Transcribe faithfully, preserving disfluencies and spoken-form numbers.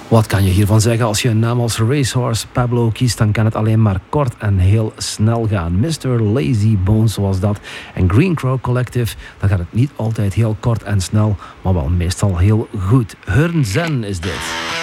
Wat kan je hiervan zeggen? Als je een naam als Racehorse Pablo kiest, dan kan het alleen maar kort en heel snel gaan. mister Lazy Bones zoals dat. En Green Crow Collective, dan gaat het niet altijd heel kort en snel, maar wel meestal heel goed. Hurn Zen is dit.